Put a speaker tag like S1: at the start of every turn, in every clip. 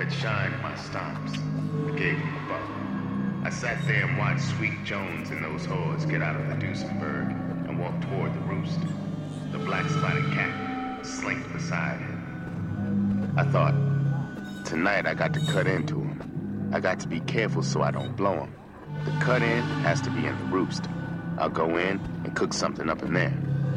S1: had shine in my stomps. I gave him a buck. I sat there and watched Sweet Jones and those whores get out of the Duesenberg and walk toward the roost. The black-spotted cat slinked beside him. I thought, tonight I got to cut into him. I got to be careful so I don't blow him. The cut-in has to be in the roost. I'll go in and cook something up in there.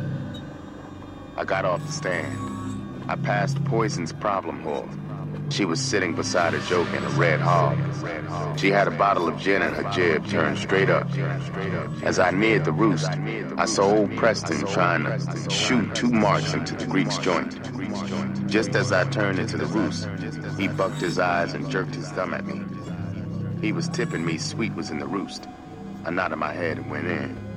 S1: I got off the stand. I passed Poison's problem whore. She was sitting beside a joke in a red hog. She had a bottle of gin in her jib turned straight up. As I neared the roost, I saw old Preston trying to shoot 2 marks into the Greek's joint. Just as I turned into the roost, he bucked his eyes and jerked his thumb at me. He was tipping me Sweet was in the roost. I nodded my head and went in.